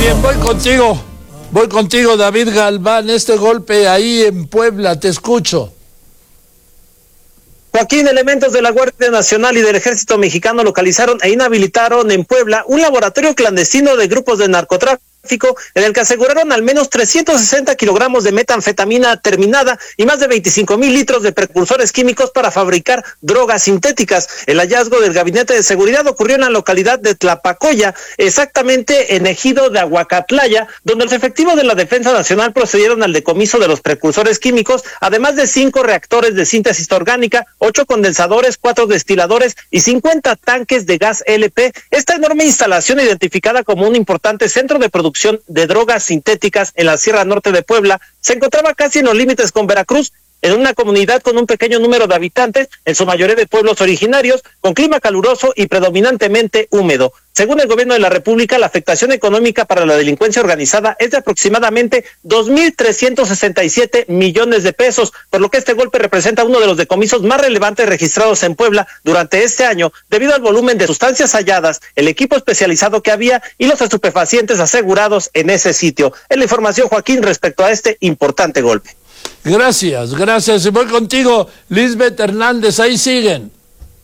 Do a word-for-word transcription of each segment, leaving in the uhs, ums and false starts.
Bien, voy contigo. Voy contigo, David Galván. Este golpe ahí en Puebla, te escucho. Joaquín, elementos de la Guardia Nacional y del Ejército Mexicano localizaron e inhabilitaron en Puebla un laboratorio clandestino de grupos de narcotráfico en el que aseguraron al menos trescientos sesenta kilogramos de metanfetamina terminada y más de veinticinco mil litros de precursores químicos para fabricar drogas sintéticas. El hallazgo del Gabinete de Seguridad ocurrió en la localidad de Tlapacoya, exactamente en ejido de Aguacatlaya, donde los efectivos de la Defensa Nacional procedieron al decomiso de los precursores químicos, además de cinco reactores de síntesis orgánica, ocho condensadores, cuatro destiladores y cincuenta tanques de gas L P. Esta enorme instalación, identificada como un importante centro de producción de drogas sintéticas en la Sierra Norte de Puebla, se encontraba casi en los límites con Veracruz, en una comunidad con un pequeño número de habitantes, en su mayoría de pueblos originarios, con clima caluroso y predominantemente húmedo. Según el gobierno de la República, la afectación económica para la delincuencia organizada es de aproximadamente dos mil trescientos sesenta y siete millones de pesos, por lo que este golpe representa uno de los decomisos más relevantes registrados en Puebla durante este año, debido al volumen de sustancias halladas, el equipo especializado que había y los estupefacientes asegurados en ese sitio. Es la información, Joaquín, respecto a este importante golpe. Gracias, gracias. Y voy contigo, Lisbeth Hernández, ahí siguen.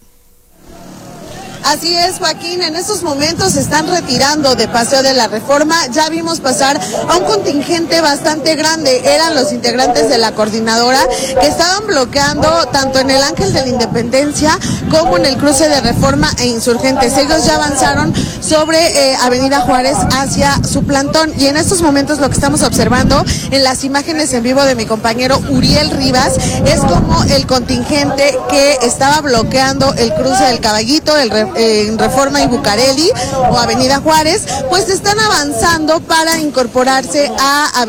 Así es, Joaquín, en estos momentos se están retirando de Paseo de la Reforma. Ya vimos pasar a un contingente bastante grande. Eran los integrantes de la coordinadora que estaban bloqueando tanto en el Ángel de la Independencia como en el cruce de Reforma e Insurgentes. Ellos ya avanzaron sobre eh, Avenida Juárez hacia su plantón, y en estos momentos lo que estamos observando en las imágenes en vivo de mi compañero Uriel Rivas es como el contingente que estaba bloqueando el cruce del Caballito, el re en Reforma y Bucareli o Avenida Juárez, pues están avanzando para incorporarse a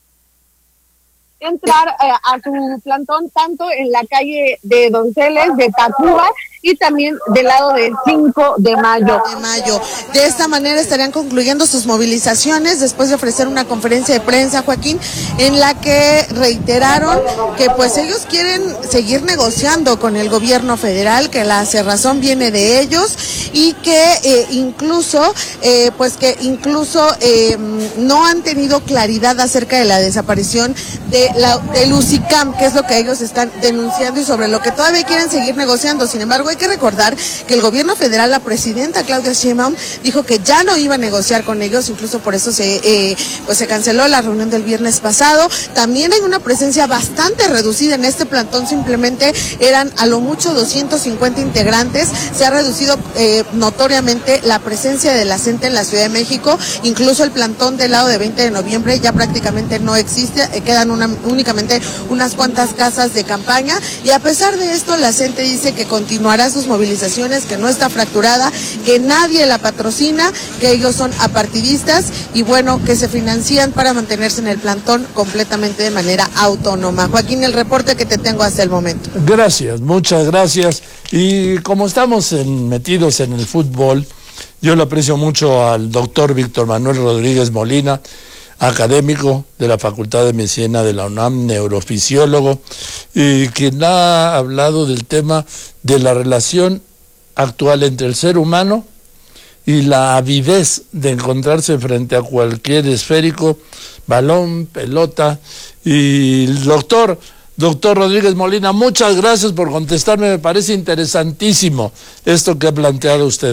entrar eh, a su plantón tanto en la calle de Donceles, de Tacuba y también del lado del cinco de mayo. De mayo. De esta manera estarían concluyendo sus movilizaciones después de ofrecer una conferencia de prensa, Joaquín, en la que reiteraron que pues ellos quieren seguir negociando con el gobierno federal, que la cerrazón viene de ellos y que eh, incluso eh, pues que incluso eh, no han tenido claridad acerca de la desaparición de la del U C I C A M, que es lo que ellos están denunciando y sobre lo que todavía quieren seguir negociando. Sin embargo, hay que recordar que el gobierno federal, la presidenta Claudia Sheinbaum, dijo que ya no iba a negociar con ellos, incluso por eso se eh, pues se canceló la reunión del viernes pasado. También hay una presencia bastante reducida en este plantón, simplemente eran a lo mucho doscientos cincuenta integrantes. Se ha reducido eh, notoriamente la presencia de la CENTE en la Ciudad de México, incluso el plantón del lado de veinte de noviembre ya prácticamente no existe, eh, quedan una, únicamente unas cuantas casas de campaña, y a pesar de esto la CENTE dice que continuará sus movilizaciones, que no está fracturada, que nadie la patrocina, que ellos son apartidistas y bueno, que se financian para mantenerse en el plantón completamente de manera autónoma. Joaquín, el reporte que te tengo hasta el momento. Gracias, muchas gracias. Y como estamos en, metidos en el fútbol, yo le aprecio mucho al doctor Víctor Manuel Rodríguez Molina, académico de la Facultad de Medicina de la UNAM, neurofisiólogo, y quien ha hablado del tema de la relación actual entre el ser humano y la avidez de encontrarse frente a cualquier esférico, balón, pelota. Y el doctor, doctor Rodríguez Molina, muchas gracias por contestarme, me parece interesantísimo esto que ha planteado usted.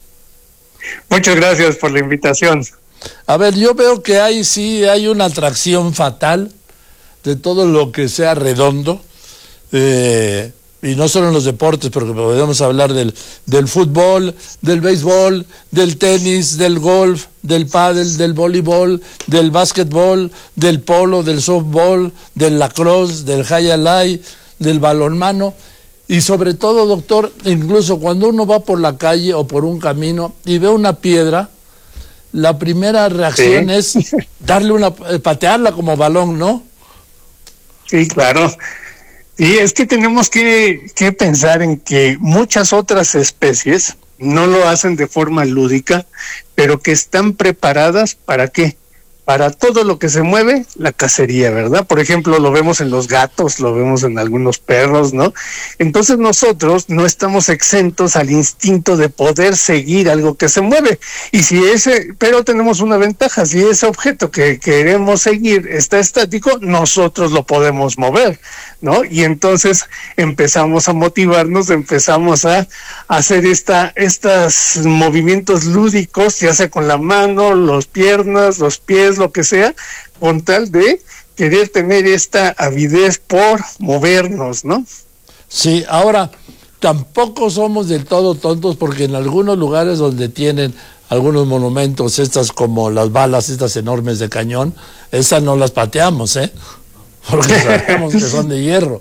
Muchas gracias por la invitación. A ver, yo veo que hay sí hay una atracción fatal de todo lo que sea redondo, eh, y no solo en los deportes, porque podemos hablar del, del fútbol, del béisbol, del tenis, del golf, del pádel, del voleibol, del básquetbol, del polo, del softball, del lacrosse, del high alay, del balonmano. Y sobre todo, doctor, incluso cuando uno va por la calle o por un camino y ve una piedra, la primera reacción sí. es darle una, patearla como balón, ¿no? Sí, claro. Y es que tenemos que, que pensar en que muchas otras especies no lo hacen de forma lúdica, pero que están preparadas ¿para qué? para todo lo que se mueve, la cacería, ¿verdad? Por ejemplo, lo vemos en los gatos, lo vemos en algunos perros, ¿no? Entonces nosotros no estamos exentos al instinto de poder seguir algo que se mueve. Y si ese, pero tenemos una ventaja, si ese objeto que queremos seguir está estático, nosotros lo podemos mover, ¿no? Y entonces empezamos a motivarnos, empezamos a hacer esta, estos movimientos lúdicos, ya sea con la mano, los piernas, los pies, lo que sea, con tal de querer tener esta avidez por movernos, ¿no? Sí, ahora, tampoco somos del todo tontos, porque en algunos lugares donde tienen algunos monumentos, estas como las balas, estas enormes de cañón, esas no las pateamos, ¿eh? Porque sabemos que son de hierro.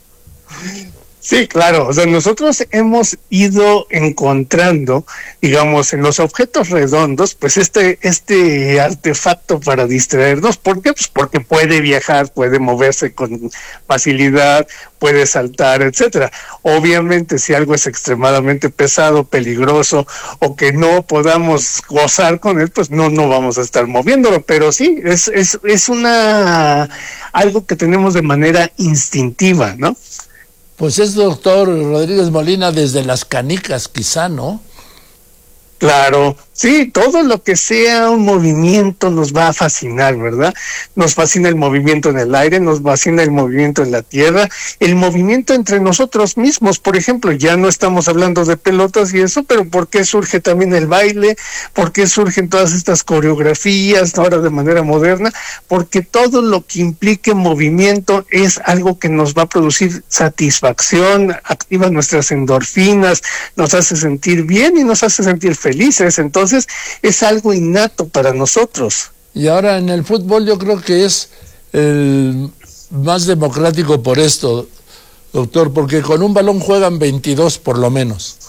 Sí, claro, o sea, nosotros hemos ido encontrando, digamos, en los objetos redondos, pues este este artefacto para distraernos. ¿Por qué? Pues porque puede viajar, puede moverse con facilidad, puede saltar, etcétera. Obviamente, si algo es extremadamente pesado, peligroso, o que no podamos gozar con él, pues no, no vamos a estar moviéndolo, pero sí, es, es, es una, algo que tenemos de manera instintiva, ¿no? Pues es doctor Rodríguez Molina desde las canicas, quizá, ¿no? Claro, sí, todo lo que sea un movimiento nos va a fascinar, ¿verdad? Nos fascina el movimiento en el aire, nos fascina el movimiento en la tierra, el movimiento entre nosotros mismos. Por ejemplo, ya no estamos hablando de pelotas y eso, pero ¿por qué surge también el baile? ¿Por qué surgen todas estas coreografías ahora de manera moderna? Porque todo lo que implique movimiento es algo que nos va a producir satisfacción, activa nuestras endorfinas, nos hace sentir bien y nos hace sentir felices. Entonces es algo innato para nosotros. Y ahora en el fútbol yo creo que es el más democrático por esto, doctor, porque con un balón juegan veintidós por lo menos.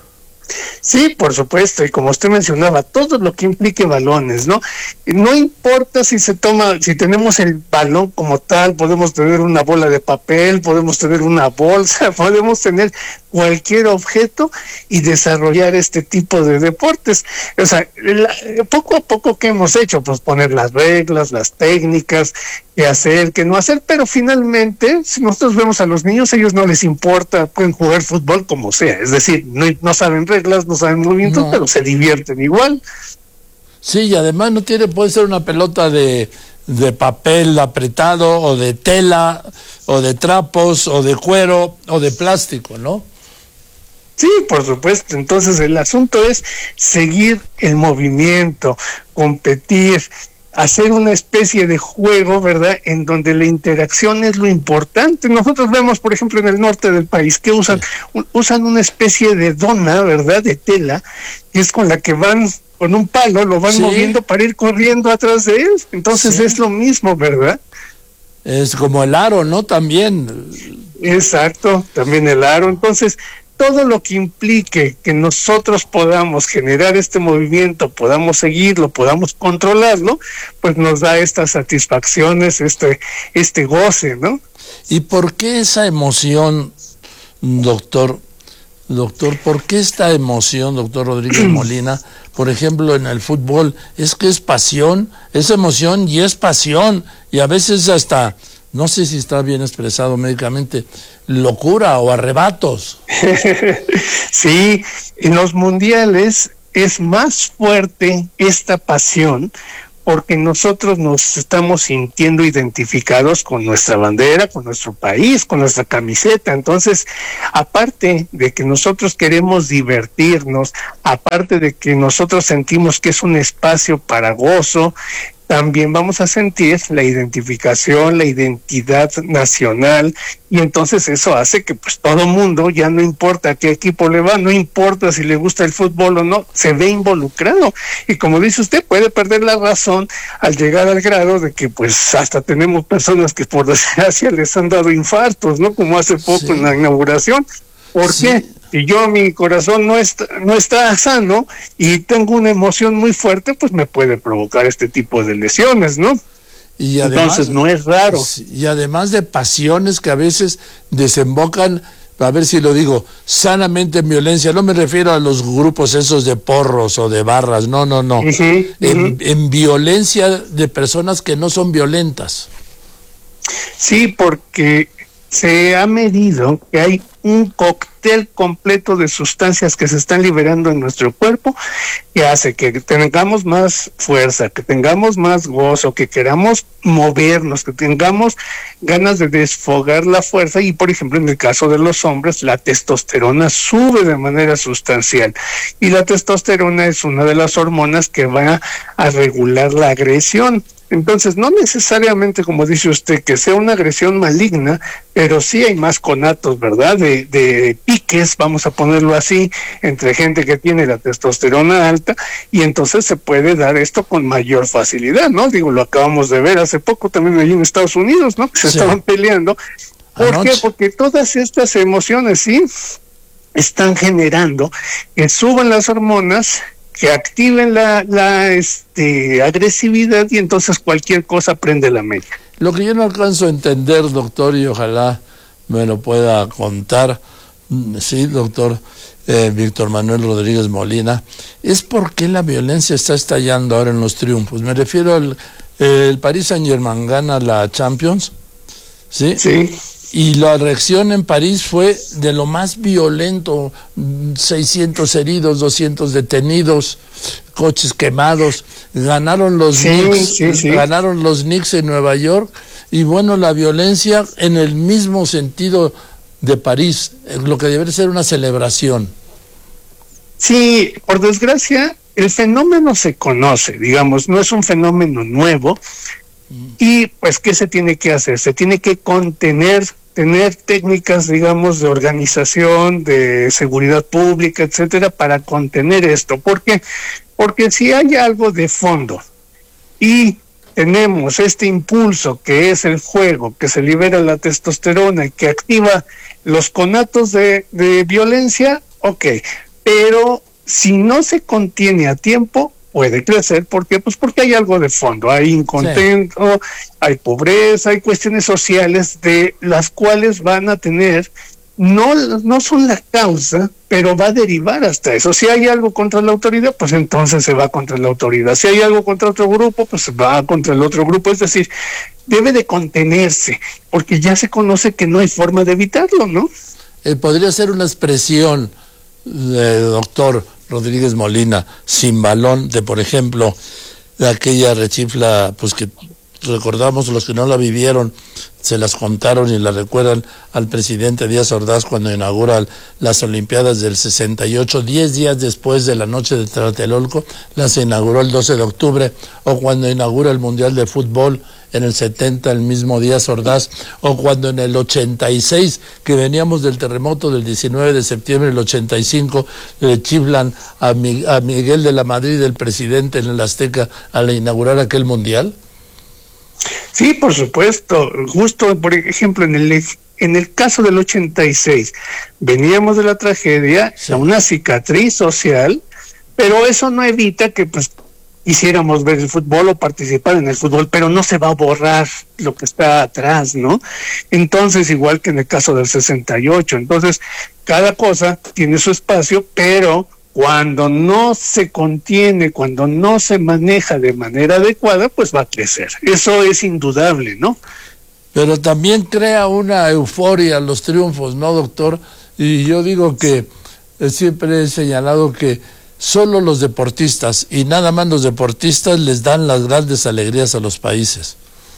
Sí, por supuesto, y como usted mencionaba, todo lo que implique balones, ¿no? No importa si se toma, si tenemos el balón como tal, podemos tener una bola de papel, podemos tener una bolsa, podemos tener cualquier objeto y desarrollar este tipo de deportes. O sea, la, poco a poco, ¿qué hemos hecho? Pues poner las reglas, las técnicas, qué hacer, qué no hacer, pero finalmente, si nosotros vemos a los niños, a ellos no les importa, pueden jugar fútbol como sea, es decir, no, no saben reglas, no saben movimientos, no, pero se divierten igual. Sí, y además no tiene, puede ser una pelota de, de papel apretado, o de tela, o de trapos, o de cuero, o de plástico, ¿no? Sí, por supuesto. Entonces el asunto es seguir el movimiento, competir, hacer una especie de juego, ¿verdad?, en donde la interacción es lo importante. Nosotros vemos, por ejemplo, en el norte del país, que usan, sí. usan una especie de dona, ¿verdad?, de tela, que es con la que van, con un palo, lo van sí. moviendo para ir corriendo atrás de él. Entonces sí. es lo mismo, ¿verdad? Es como el aro, ¿no?, también. Exacto, también el aro. Entonces, todo lo que implique que nosotros podamos generar este movimiento, podamos seguirlo, podamos controlarlo, pues nos da estas satisfacciones, este, este goce, ¿no? ¿Y por qué esa emoción, doctor? Doctor, ¿por qué esta emoción, doctor Rodríguez Molina, por ejemplo, en el fútbol? Es que es pasión, es emoción y es pasión, y a veces hasta, no sé si está bien expresado médicamente, locura o arrebatos. Sí, en los mundiales es más fuerte esta pasión porque nosotros nos estamos sintiendo identificados con nuestra bandera, con nuestro país, con nuestra camiseta. Entonces, aparte de que nosotros queremos divertirnos, aparte de que nosotros sentimos que es un espacio para gozo, también vamos a sentir la identificación, la identidad nacional, y entonces eso hace que pues todo mundo, ya no importa a qué equipo le va, no importa si le gusta el fútbol o no, se ve involucrado. Y como dice usted, puede perder la razón al llegar al grado de que pues hasta tenemos personas que por desgracia les han dado infartos, ¿no? Como hace poco sí. en la inauguración. ¿Por sí. qué? Si yo, mi corazón no está, no está sano y tengo una emoción muy fuerte, pues me puede provocar este tipo de lesiones, ¿no? Y además, entonces no es raro. Y además de pasiones que a veces desembocan, a ver si lo digo, sanamente en violencia, no me refiero a los grupos esos de porros o de barras, no, no, no, uh-huh, en, uh-huh. en violencia de personas que no son violentas. Sí, porque se ha medido que hay un cóctel completo de sustancias que se están liberando en nuestro cuerpo que hace que tengamos más fuerza, que tengamos más gozo, que queramos movernos, que tengamos ganas de desfogar la fuerza y, por ejemplo, en el caso de los hombres, la testosterona sube de manera sustancial y la testosterona es una de las hormonas que va a regular la agresión. Entonces, no necesariamente, como dice usted, que sea una agresión maligna, pero sí hay más conatos, ¿verdad?, de, de piques, vamos a ponerlo así, entre gente que tiene la testosterona alta, y entonces se puede dar esto con mayor facilidad, ¿no? Digo, lo acabamos de ver hace poco también allí en Estados Unidos, ¿no?, que se sí. estaban peleando. ¿Por Anoche. qué? Porque todas estas emociones, sí, están generando que suban las hormonas, que activen la, la este, agresividad y entonces cualquier cosa prende la mecha. Lo que yo no alcanzo a entender, doctor, y ojalá me lo pueda contar, sí, doctor eh, Víctor Manuel Rodríguez Molina, es por qué la violencia está estallando ahora en los triunfos. Me refiero al eh, el Paris Saint-Germain gana la Champions, ¿sí? Sí. Y la reacción en París fue de lo más violento, seiscientos heridos, doscientos detenidos, coches quemados, ganaron los sí, Knicks, sí, sí. ganaron los Knicks en Nueva York, y bueno, la violencia en el mismo sentido de París, lo que debe ser una celebración. Sí, por desgracia, el fenómeno se conoce, digamos, no es un fenómeno nuevo, y pues, ¿qué se tiene que hacer? Se tiene que contener, tener técnicas, digamos, de organización, de seguridad pública, etcétera, para contener esto. ¿Por qué? Porque si hay algo de fondo y tenemos este impulso que es el juego, que se libera la testosterona y que activa los conatos de, de violencia, ok, pero si no se contiene a tiempo, puede crecer. ¿Por qué? Pues porque hay algo de fondo, hay incontento, sí. hay pobreza, hay cuestiones sociales de las cuales van a tener, no, no son la causa, pero va a derivar hasta eso. Si hay algo contra la autoridad, pues entonces se va contra la autoridad. Si hay algo contra otro grupo, pues va contra el otro grupo. Es decir, debe de contenerse, porque ya se conoce que no hay forma de evitarlo, ¿no? Eh, podría ser una expresión, eh, doctor Rodríguez Molina, sin balón, de por ejemplo, de aquella rechifla, pues que recordamos, los que no la vivieron, se las contaron y la recuerdan al presidente Díaz Ordaz cuando inaugura las Olimpiadas del sesenta y ocho, diez días después de la noche de Tlatelolco, las inauguró el doce de octubre, o cuando inaugura el Mundial de Fútbol en el setenta, el mismo Díaz Ordaz, o cuando en el ochenta y seis, que veníamos del terremoto del diecinueve de septiembre del ochenta y cinco, le chiflan a, Mi, a Miguel de la Madrid, el presidente, en el Azteca, al inaugurar aquel Mundial. Sí, por supuesto. Justo, por ejemplo, en el en el caso del ochenta y seis, veníamos de la tragedia, sí. a una cicatriz social, pero eso no evita que, pues, quisiéramos ver el fútbol o participar en el fútbol, pero no se va a borrar lo que está atrás, ¿no? Entonces, igual que en el caso del sesenta y ocho, entonces, cada cosa tiene su espacio, pero cuando no se contiene, cuando no se maneja de manera adecuada, pues va a crecer. Eso es indudable, ¿no? Pero también crea una euforia los triunfos, ¿no, doctor? Y yo digo que siempre he señalado que solo los deportistas, y nada más los deportistas, les dan las grandes alegrías a los países.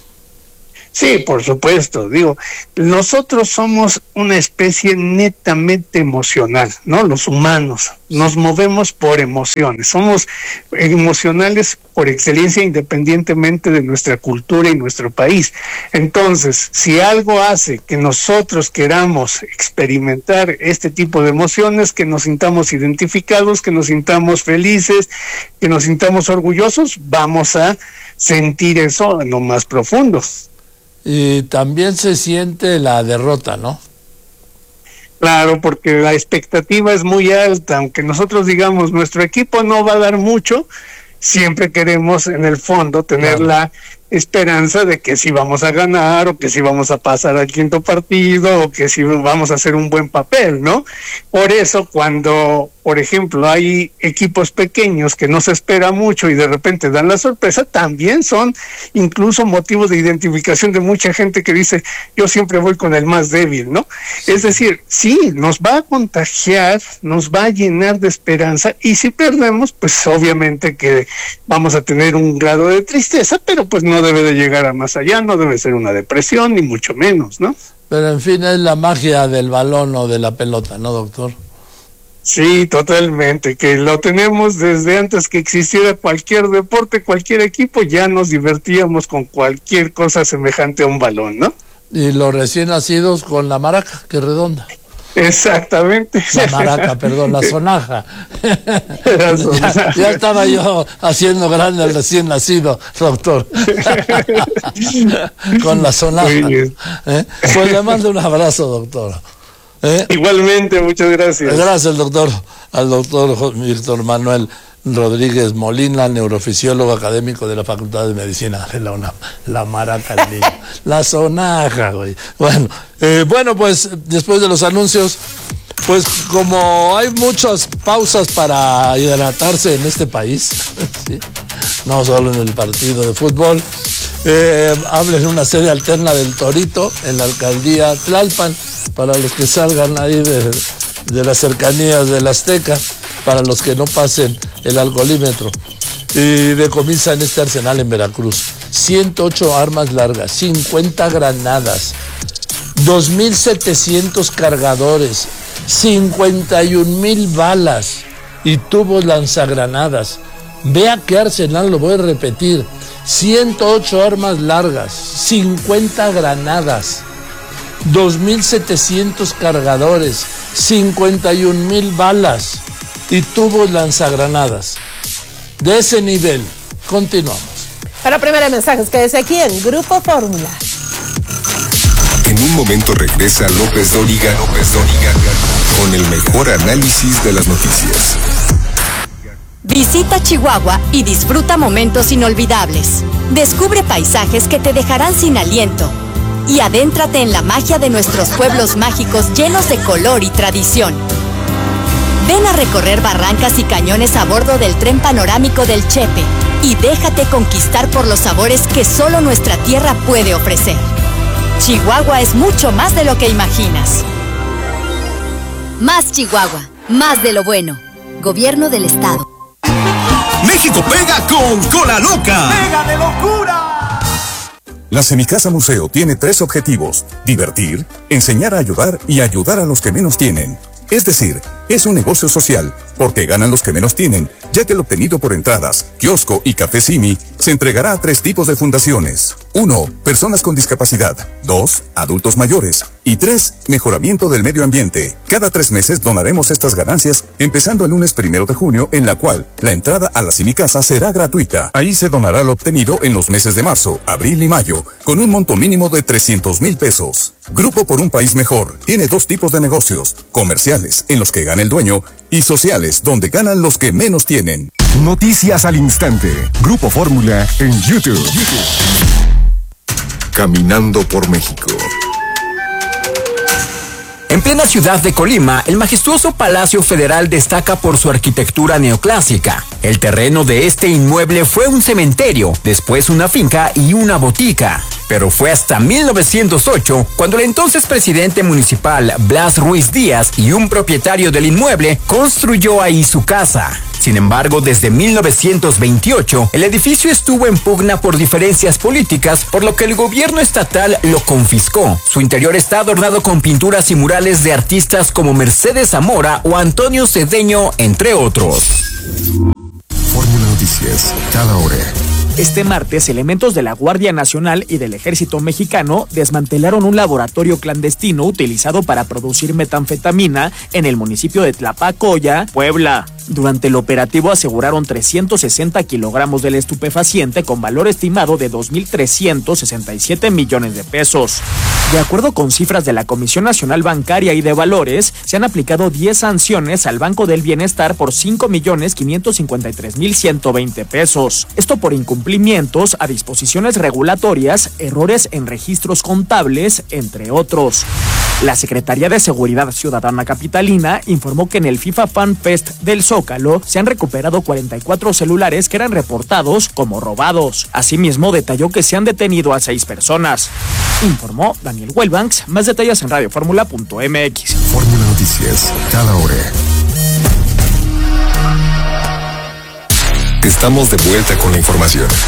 Sí, por supuesto. Digo, nosotros somos una especie netamente emocional, ¿no? Los humanos nos movemos por emociones, somos emocionales por excelencia, independientemente de nuestra cultura y nuestro país. Entonces, si algo hace que nosotros queramos experimentar este tipo de emociones, que nos sintamos identificados, que nos sintamos felices, que nos sintamos orgullosos, vamos a sentir eso en lo más profundo. Y también se siente la derrota, ¿no? Claro, porque la expectativa es muy alta, aunque nosotros digamos nuestro equipo no va a dar mucho, siempre queremos en el fondo tener claro. la esperanza de que sí vamos a ganar, o que sí vamos a pasar al quinto partido, o que sí vamos a hacer un buen papel, ¿no? Por eso cuando, por ejemplo, hay equipos pequeños que no se espera mucho y de repente dan la sorpresa, también son incluso motivos de identificación de mucha gente que dice, yo siempre voy con el más débil, ¿no? Sí. Es decir, sí, nos va a contagiar, nos va a llenar de esperanza, y si perdemos, pues obviamente que vamos a tener un grado de tristeza, pero pues no debe de llegar a más allá, no debe ser una depresión, ni mucho menos, ¿no? Pero en fin, es la magia del balón o de la pelota, ¿no, doctor? Sí, totalmente, que lo tenemos desde antes que existiera cualquier deporte, cualquier equipo, ya nos divertíamos con cualquier cosa semejante a un balón, ¿no? Y los recién nacidos con la maraca, que redonda. Exactamente. La maraca, perdón, la sonaja. La sonaja. Ya, ya estaba yo haciendo grande al recién nacido, doctor. Con la sonaja. ¿Eh? Pues le mando un abrazo, doctor. ¿Eh? Igualmente, muchas gracias. Gracias, doctor, al doctor Víctor Manuel Rodríguez Molina, neurofisiólogo académico de la Facultad de Medicina de la UNAM. La maraca, el niño. La sonaja, güey. Bueno, eh, bueno, pues después de los anuncios, pues como hay muchas pausas para hidratarse en este país, ¿sí? No solo en el partido de fútbol, eh, hablen una sede alterna del Torito en la alcaldía Tlalpan, para los que salgan ahí de, de las cercanías del Azteca, para los que no pasen el alcoholímetro. Y decomisan este arsenal en Veracruz. ciento ocho armas largas, cincuenta granadas, dos mil setecientos cargadores, cincuenta y un mil balas y tubos lanzagranadas. Vea qué arsenal, lo voy a repetir. ciento ocho armas largas, cincuenta granadas, dos mil setecientos cargadores, cincuenta y un mil balas y tubos lanzagranadas. De ese nivel, continuamos. Para primera mensajes, quédese aquí en Grupo Fórmula. En un momento regresa López Dóriga, López Dóriga, con el mejor análisis de las noticias. Visita Chihuahua y disfruta momentos inolvidables. Descubre paisajes que te dejarán sin aliento. Y adéntrate en la magia de nuestros pueblos mágicos llenos de color y tradición. Ven a recorrer barrancas y cañones a bordo del tren panorámico del Chepe y déjate conquistar por los sabores que solo nuestra tierra puede ofrecer. Chihuahua es mucho más de lo que imaginas. Más Chihuahua, más de lo bueno. Gobierno del Estado. México pega con Cola Loca. ¡Pega de locura! La Semicasa Museo tiene tres objetivos: divertir, enseñar a ayudar y ayudar a los que menos tienen. Es decir, es un negocio social, porque ganan los que menos tienen, ya que el obtenido por entradas, kiosco y café Simi se entregará a tres tipos de fundaciones. Uno, personas con discapacidad. Dos, adultos mayores. Y tres, mejoramiento del medio ambiente. Cada tres meses donaremos estas ganancias, empezando el lunes primero de junio, en la cual la entrada a la Semicasa será gratuita. Ahí se donará lo obtenido en los meses de marzo, abril y mayo, con un monto mínimo de trescientos mil pesos. Grupo por un País Mejor tiene dos tipos de negocios: comerciales, en los que gana el dueño, y sociales, donde ganan los que menos tienen. Noticias al instante. Grupo Fórmula en YouTube. Caminando por México. En plena ciudad de Colima, el majestuoso Palacio Federal destaca por su arquitectura neoclásica. El terreno de este inmueble fue un cementerio, después una finca y una botica. Pero fue hasta mil novecientos ocho cuando el entonces presidente municipal Blas Ruiz Díaz y un propietario del inmueble construyó ahí su casa. Sin embargo, desde mil novecientos veintiocho, el edificio estuvo en pugna por diferencias políticas, por lo que el gobierno estatal lo confiscó. Su interior está adornado con pinturas y murales de artistas como Mercedes Zamora o Antonio Cedeño, entre otros. Fórmula Noticias, cada hora. Este martes, elementos de la Guardia Nacional y del Ejército Mexicano desmantelaron un laboratorio clandestino utilizado para producir metanfetamina en el municipio de Tlapacoya, Puebla. Durante el operativo aseguraron trescientos sesenta kilogramos del estupefaciente con valor estimado de dos mil trescientos sesenta y siete millones de pesos. De acuerdo con cifras de la Comisión Nacional Bancaria y de Valores, se han aplicado diez sanciones al Banco del Bienestar por cinco millones quinientos cincuenta y tres mil ciento veinte pesos. Esto por incumplir incumplimientos a disposiciones regulatorias, errores en registros contables, entre otros. La Secretaría de Seguridad Ciudadana capitalina informó que en el FIFA Fan Fest del Zócalo se han recuperado cuarenta y cuatro celulares que eran reportados como robados. Asimismo, detalló que se han detenido a seis personas. Informó Daniel Wellbanks. Más detalles en radio fórmula punto m x. Fórmula Noticias, cada hora. Estamos de vuelta con la información.